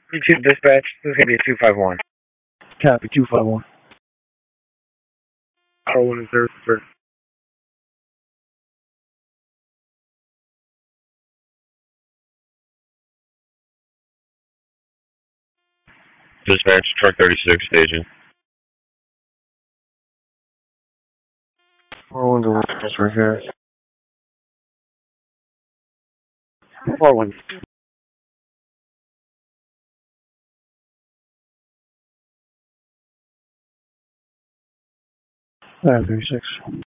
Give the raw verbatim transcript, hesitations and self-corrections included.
You two dispatch, this is going to be a two five one. Copy, two five one. R one is there, sir. Dispatch, truck thirty-six, staging. four one to one transfer here. four one. five thirty-six.